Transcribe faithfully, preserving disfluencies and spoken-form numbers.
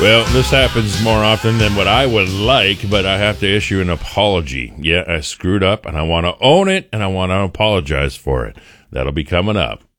Well, this happens more often than what I would like, but I have to issue an apology. Yeah, I screwed up, and I want to own it, and I want to apologize for it. That'll be coming up.